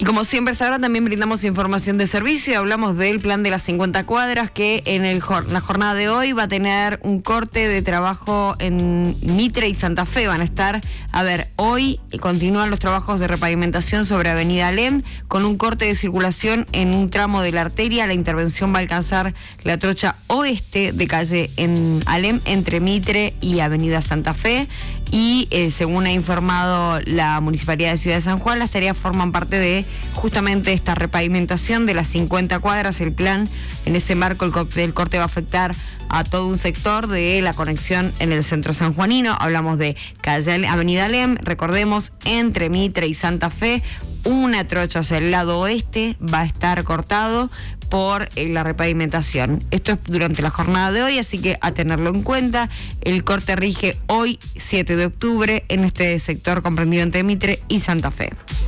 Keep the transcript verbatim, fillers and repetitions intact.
Y como siempre, hasta ahora también brindamos información de servicio y hablamos del plan de las cincuenta cuadras que en el, la jornada de hoy va a tener un corte de trabajo en Mitre y Santa Fe. Van a estar, a ver, hoy continúan los trabajos de repavimentación sobre Avenida Alem con un corte de circulación en un tramo de la arteria. La intervención va a alcanzar la trocha oeste de calle en Alem entre Mitre y Avenida Santa Fe. Y eh, según ha informado la Municipalidad de Ciudad de San Juan, las tareas forman parte de justamente esta repavimentación de las cincuenta cuadras. El plan, en ese marco, el corte, el corte va a afectar a todo un sector de la conexión en el centro sanjuanino. Hablamos de calle Avenida Alem, recordemos, entre Mitre y Santa Fe. Una trocha hacia el lado oeste va a estar cortado por eh, la repavimentación. Esto es durante la jornada de hoy, así que a tenerlo en cuenta. El corte rige hoy, siete de octubre, en este sector comprendido entre Mitre y Santa Fe.